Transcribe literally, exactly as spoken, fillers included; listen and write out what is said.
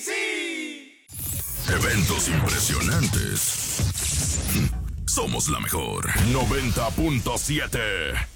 sí! Eventos impresionantes. Somos la mejor. noventa punto siete.